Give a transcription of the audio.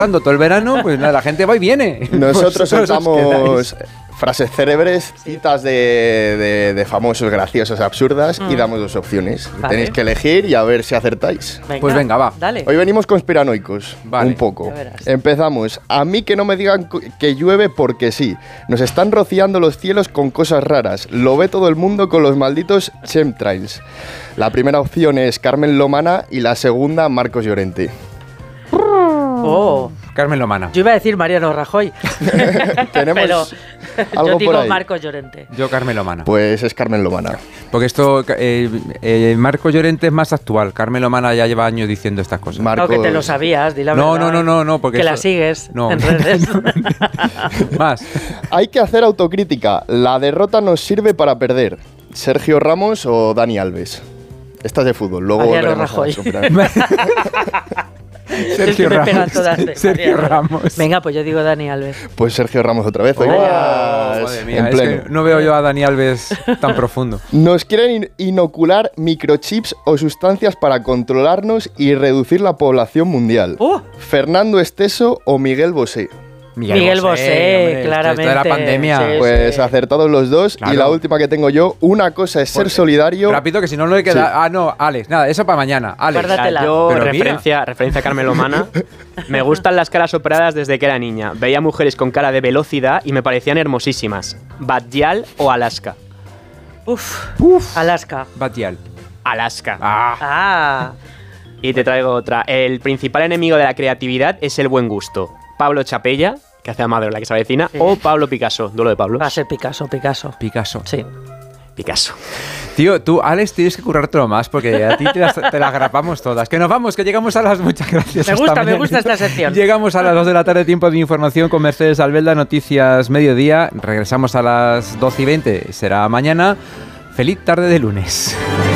todo el verano, pues nada, la gente va y viene. Nosotros Vosotros os soltamos frases célebres, citas de famosos, graciosas, absurdas y damos 2 opciones. Vale. Tenéis que elegir y a ver si acertáis. Pues venga, va. Dale. Hoy venimos conspiranoicos, Vale. un poco. Ya verás. Empezamos. A mí que no me digan que llueve porque sí. Nos están rociando los cielos con cosas raras. Lo ve todo el mundo con los malditos chemtrails. La primera opción es Carmen Lomana y la segunda Marcos Llorente. Oh, Carmen Lomana. yo iba a decir Mariano Rajoy. Tenemos Pero algo yo por digo ahí. Marcos Llorente. Yo Carmen Lomana. Pues es Carmen Lomana. Porque esto, Marco Llorente es más actual. Carmen Lomana ya lleva años diciendo estas cosas. No, que te lo sabías, di la No, verdad. no, porque que eso- la sigues No. en redes. Más. Hay que hacer autocrítica. La derrota nos sirve para perder. ¿Sergio Ramos o Dani Alves? Esta es de fútbol. Luego Mariano volveremos a Rajoy. superar. Es que me pegan todas de Sergio Mariano. Ramos. Venga, pues yo digo Dani Alves. Pues Sergio Ramos otra vez. Hoy Oh, vas madre mía, en es pleno. que no veo yo a Dani Alves tan profundo. Nos quieren inocular microchips o sustancias para controlarnos y reducir la población mundial. ¿Fernando Esteso o Miguel Bosé? Miguel Bosé, claramente. Esto de la pandemia. Sí, Pues sí. acertados los dos. Claro. Y la última que tengo yo, una cosa es ser solidario. Rápido, que si no, no le queda. Sí. Ah, no, Alex, nada, eso para mañana. Alex. Guárdatela. Yo, Pero mira. referencia a Carmen Lomana, me gustan las caras operadas desde que era niña. Veía mujeres con cara de velocidad y me parecían hermosísimas. Batial o Alaska. Alaska. Batial. Alaska. Ah. Y te traigo otra. El principal enemigo de la creatividad es el buen gusto. Pablo Chapella, que hace a Madre la que se avecina, Sí. o Pablo Picasso, duelo de Pablo. Va a ser Picasso. Picasso. Sí. Picasso. Tío, tú, Alex, tienes que currártelo más porque a ti te las grapamos todas. Que nos vamos, que llegamos a las... Muchas gracias. Me hasta gusta mañana. esta sección. Llegamos a las 2 de la tarde, tiempo de información con Mercedes Albelda, Noticias Mediodía. Regresamos a las 12:20, será mañana. Feliz tarde de lunes.